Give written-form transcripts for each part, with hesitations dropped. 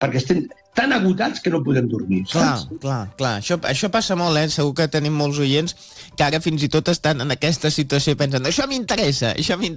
perquè estem tan agotats que no podem dormir, saps? Clar. Això passa molt, Segur que tenim molts oients que ara fins i tot estan en aquesta situació i pensen, això m'interessa,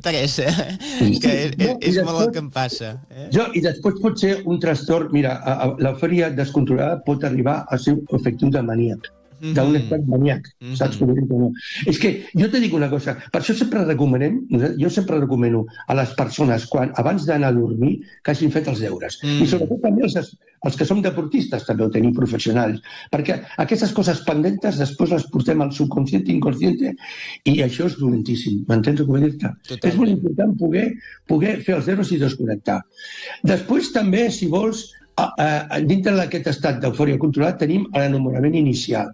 que és molt el que em passa. I després pot ser un trastorn, mira, l'eufòria descontrolada pot arribar a ser efectiu de maníac, d'un estat maníac, saps com ho dic o no? És que jo te dic una cosa, per això jo sempre recomano a les persones, abans d'anar a dormir, que hagin fet els deures. I sobretot també els que som deportistes també ho tenim professionals, perquè aquestes coses pendentes després les portem al subconscient i inconscient i això és dolentíssim, m'entens com dir-te? És molt important poder fer els deures i desconnectar. Després també, si vols, dintre d'aquest estat d'eufòria controlada tenim l'enamorament inicial.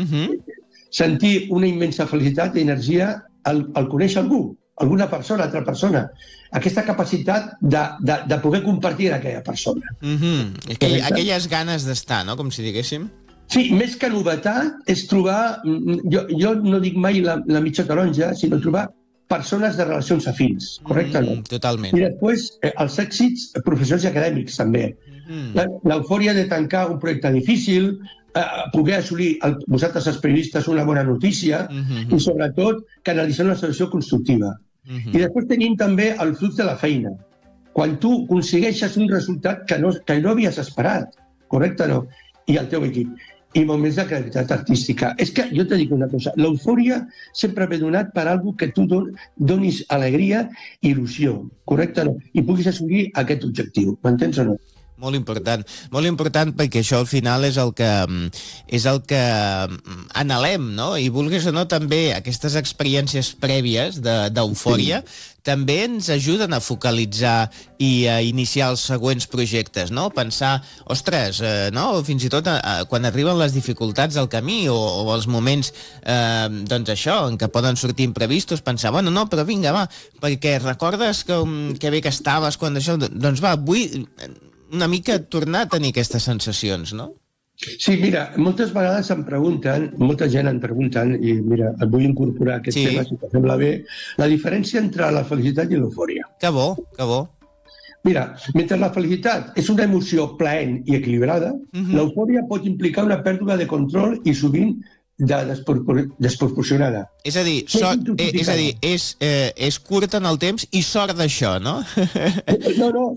Sentir una immensa felicitat i energia al conèixer algú, alguna persona, altra persona. Aquesta capacitat de poder compartir amb aquella persona. Aquelles ganes d'estar, no? Com si diguéssim. Sí, més que novetat és trobar, jo no dic mai la mitja taronja, sinó trobar persones de relacions afins, correcte? Totalment. I després els èxits professionals i acadèmics, també. L'eufòria de tancar un projecte difícil, poder assolir, vosaltres els periodistes, una bona notícia i sobretot canalitzar una solució constructiva. I després tenim també el flux de la feina. Quan tu aconsegueixes un resultat que no havies esperat, correcte o no? I el teu equip. I molt més la creativitat artística. És que jo te dic una cosa, l'eufòria sempre ve donat per algo que tu donis alegria i il·lusió, correcte o no? I puguis assolir aquest objectiu, m'entens o no? Molt important perquè això al final és el que anhelem, no? I vulguis o no també aquestes experiències prèvies d'eufòria també ens ajuden a focalitzar i a iniciar els següents projectes, no? Pensar, ostres, no? Fins i tot quan arriben les dificultats al camí o els moments, doncs això, en què poden sortir imprevistos, pensar, bueno, no, però vinga, va, perquè recordes que bé que estaves quan això... Doncs va, vull una mica tornar a tenir aquestes sensacions, no? Sí, mira, moltes vegades molta gent em pregunten, i mira, et vull incorporar aquest tema, si te sembla bé, la diferència entre la felicitat i l'eufòria. Que bo. Mira, mentre la felicitat és una emoció plaent i equilibrada, l'eufòria pot implicar una pèrdua de control i sovint desproporcionada. És a dir, és curta en el temps i sort d'això, no? No,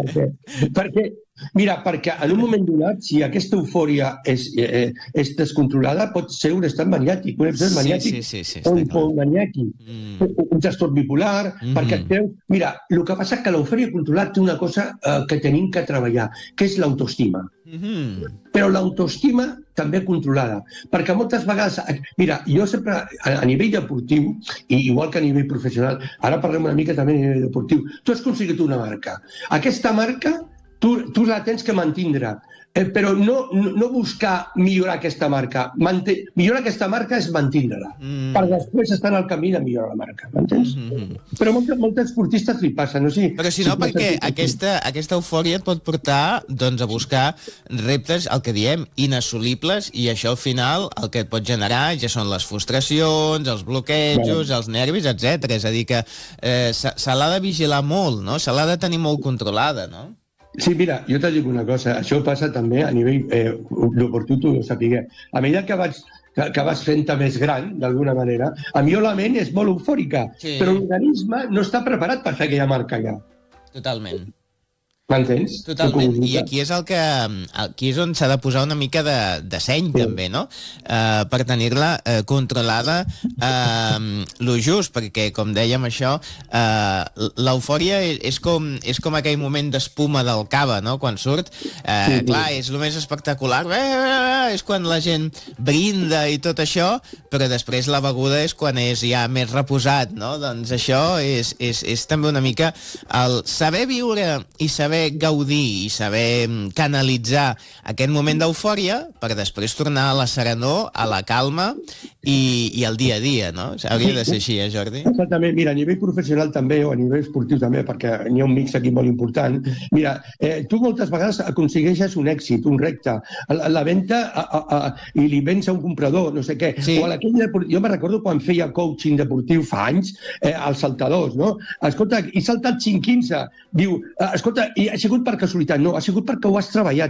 perquè en un moment donat, si aquesta eufòria és descontrolada, pot ser un estat maniàtic, un episodi maniàtic o hipomaniàtic, un trastorn bipolar, perquè mira, el que passa és que l'eufòria controlada té una cosa que tenim que treballar, que és l'autoestima. Però l'autoestima també controlada, perquè moltes vegades, mira, jo sempre a nivell deportiu, i igual que a nivell professional, ara parlem una mica també a nivell deportiu, tu has aconseguit una marca. Aquesta marca tu la tens que mantindre, però no buscar millorar aquesta marca. Millorar aquesta marca és mantindre-la, per després estar en el camí de millorar la marca, m'entens? Però molts esportistes li passen, no? Però si no, perquè aquesta eufòria et pot portar doncs, a buscar reptes, el que diem, inassolibles, i això al final el que et pot generar ja són les frustracions, els bloquejos, els nervis, etc. És a dir, que se l'ha de vigilar molt, no? Se l'ha de tenir molt controlada, no? Sí, mira, jo t'ho dic una cosa, això passa també a nivell deportiu, tu ho sapigueu. A mesura que vas fent-te més gran, d'alguna manera, a mi la ment és molt eufòrica, però l'organisme no està preparat per fer aquella marca ja. Totalment. M'entens? Totalment. I aquí és on s'ha de posar una mica de seny, també, no? Per tenir-la controlada lo just, perquè, com dèiem això, l'eufòria és com aquell moment d'espuma del cava, no?, quan surt. Clar, és el més espectacular. És quan la gent brinda i tot això, però després la beguda és quan és ja més reposat, no? Doncs això és també una mica el saber viure i saber gaudir i saber canalitzar aquest moment d'eufòria per després tornar a la serenor, a la calma i el dia a dia, no? Hauria de ser així, Jordi? Exactament. Mira, a nivell professional també, o a nivell esportiu també, perquè n'hi ha un mix aquí molt important. Mira, tu moltes vegades aconsegueixes un èxit, un repte. La venda i li vens a un comprador, no sé què. Sí. O jo me recordo quan feia coaching deportiu fa anys, als saltadors, no? Escolta, he saltat 5.15. Diu, escolta, i ha sigut per casualitat. No, ha sigut perquè ho has treballat.